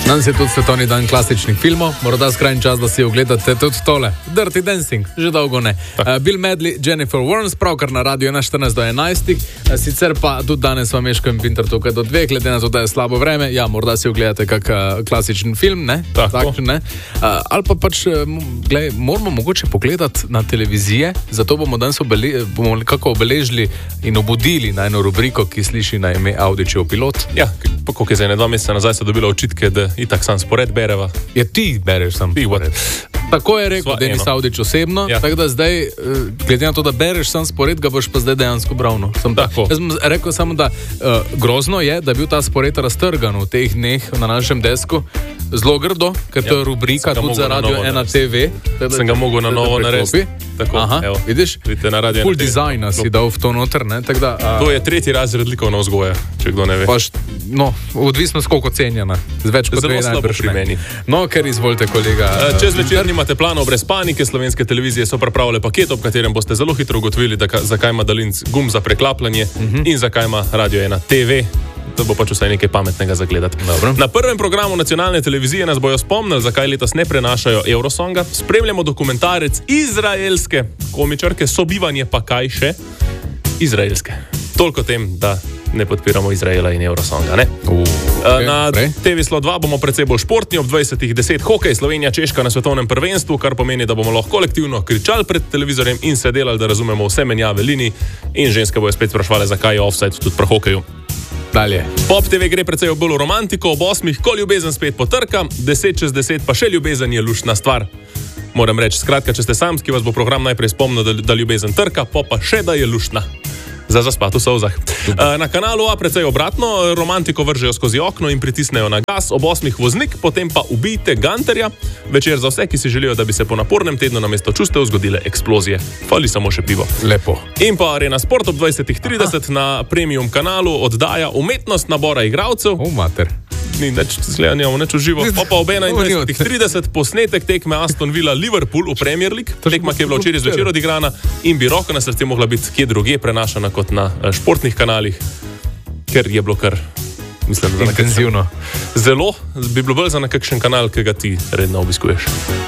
Danes je tudi svetovni dan klasičnih filmov, morda skrajni čas, da si ogledate tudi tole. Dirty Dancing, že dolgo ne. Bill Medley, Jennifer Warnes, pravkar na Radio 14 do 11. Sicer pa tudi danes vam Meško in Pinter tukaj do 2, glede na to, da je slabo vreme. Ja, morda si ogledate kak klasičen film, ne? Takšen, ne? Ali pa pač, glej, moramo mogoče pogledati na televizije, zato bomo danes bomo nekako obeležili in obudili na eno rubriko, ki sliši na ime Audičev pilot. Ja, koliko je za 2 meseca nazaj se dobila očitke, da itak sam spored bereva. Ja, ti bereš sam spored. Tako je rekel Denis Audič osebno, ja. Tako da zdaj, glede na to, da bereš sam spored, ga boš pa zdaj dejansko bral. Jaz sem rekel samo, da grozno je, da je bil ta spored raztrgan v teh dneh na našem desku. Zelo grdo, ker to je rubrika tudi za Radio 1 TV. Sem ga mogel na novo narediti. Tako, aha, evo. Vidiš? Full dizajna si dal v to noter, ne? To je 3. razred likovna vzgoja, če kdo ne ve. No, odvisno koliko cenjena. Več kot zelo slabo pri meni. No, ker izvolite, kolega. Čez večer nimate planov brez panike. Slovenske televizije so pripravile paket, ob katerem boste zelo hitro ugotovili, zakaj ima daljinc gum za preklapljanje in zakaj ima Radio 1 TV. To bo pač vsaj nekaj pametnega zagledati. Dobro. Na prvem programu nacionalne televizije nas bojo spomnili, zakaj letos ne prenašajo Eurosonga. Spremljamo dokumentarec izraelske komičarke, sobivanje pa kaj še? Izraelske. Toliko tem, da ne podpiramo Izraela in Eurosonga, ne? Na TV Slo 2 bomo precej bolj športni, ob 20:10 hokej Slovenija Češka na svetovnem prvenstvu, kar pomeni, da bomo lahko kolektivno kričali pred televizorjem in se delali, da razumemo vse menjave linij, in ženske bojo spet sprašvale, zakaj je offside tudi pri hokeju. Dalje. Pop TV gre precej bolj v romantiko, ob 8, ko ljubezen spet potrka, 10:10 pa še ljubezen je luštna stvar. Moram reči, skratka, če ste samski, vas bo program najprej spomnil, da ljubezen trka, pa še da je luštna. Za zaspat v solzah. Na kanalu A precej obratno, romantiko vržejo skozi okno in pritisnejo na gas, ob 8 voznik, potem pa ubijte ganterja. Večer za vse, ki si želijo, da bi se po napornem tednu namesto čustev zgodile eksplozije. Fali samo še pivo. Lepo. In pa Arena Sport ob 20:30 na premium kanalu oddaja umetnost nabora igralcev. Mater. Ni neč zgledanja, neč uživo. Pa ob 21:30 posnetek tekme Aston Villa Liverpool v Premier League. Tekma, ki je bila včeraj zvečer odigrana in bi roko na srce mogla biti kje drugje prenašana kot na športnih kanalih, ker je bilo kar, mislim, da intenzivno. Zelo bi bilo bolj za nekakšen kanal, ki ga ti redno obiskuješ.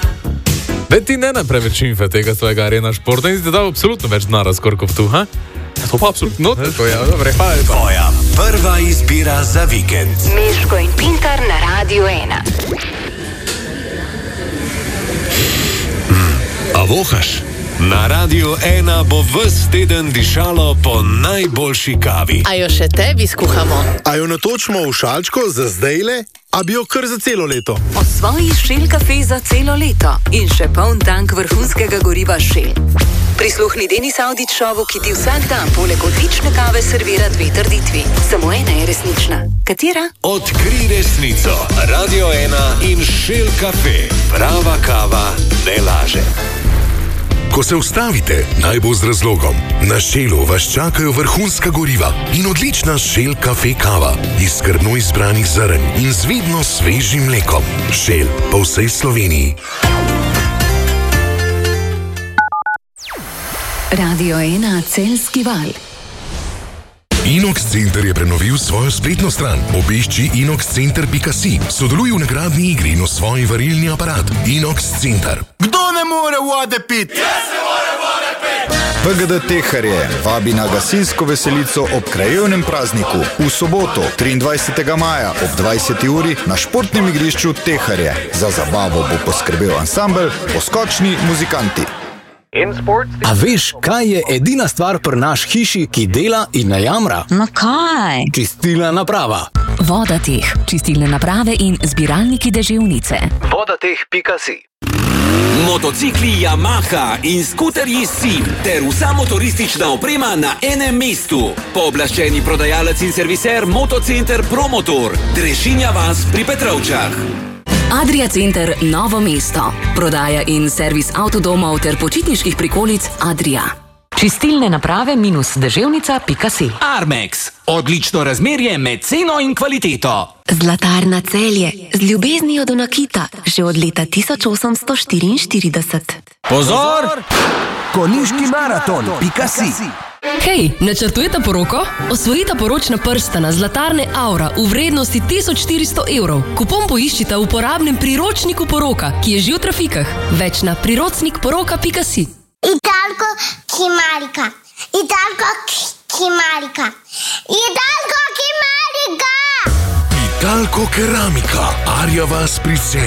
Ti ne preveč infe tega svojega Arena Športa in ti dal absolutno več denarja skoraj kot tu, ha? Ja, to pa absolutno. To je, dobre, hvala lepa. Tvoja prva izbira za vikend. Meško in Pintar na Radio 1. A vohaš? Na Radio 1 bo ves teden dišalo po najboljši kavi. A jo še tebi skuhamo? A jo natočimo v šalčko za zdajle? A bi jo kar za celo leto? Osvoji Shell kafe za celo leto in še poln tank vrhunskega goriva Shell. Prisluhni Denis Audič šovu, ki ti vsak dan poleg odlične kave servira 2 trditvi. Samo ena je resnična. Katera? Odkri resnico. Radio 1 in Shell kafe. Prava kava ne laže. Ko se ustavite, naj bo z razlogom. Na Shellu vas čakajo vrhunska goriva in odlična Shell kafe kava iz skrbno izbranih zrn in z vidno svežim mlekom. Shell po vsej Sloveniji. Radio 1 Celjski val. Inox Center je prenovil svojo spletno stran. Obišči inoxcenter.si. Sodeluj v nagradni igri in osvoji varilni aparat. Inox Center. Kdo ne more vode pit? Jaz ne more vode pit! PGD Teharje vabi na gasilsko veselico ob krajevnem prazniku v soboto 23. maja ob 20. uri na športnem igrišču Teharje. Za zabavo bo poskrbel ansambel Poskočni muzikanti. A veš, kaj je edina stvar pri naš hiši, ki dela in ne jamra? No kaj? Čistilna naprava. Vodateh, čistilne naprave in zbiralniki deževnice. Vodateh.si. Motocikli Yamaha in skuterji SIM ter vsa motoristična oprema na enem mestu. Pooblaščeni prodajalec in serviser Motocenter Promotor. Drešinja vas pri Petrovčah. Adria Center Novo mesto. Prodaja in servis avtodomov ter počitniških prikolic Adria. Čistilne naprave -deževnica.si. Armex. Odlično razmerje med ceno in kvaliteto. Zlatarna Celje. Z ljubeznijo do nakita. Že od leta 1844. Pozor! Konjiški maraton.si. Hej, načrtujete poroko? Osvojite poročna prstana Zlatarne Aura v vrednosti 1400 evrov. Kupon poiščite v uporabnem priročniku poroka, ki je že v trafikah. Več na priročnikporoka.si. Italko Kimarika. Italko Kimarika. Italko Kimarika. Italko Keramika. Arja vas pri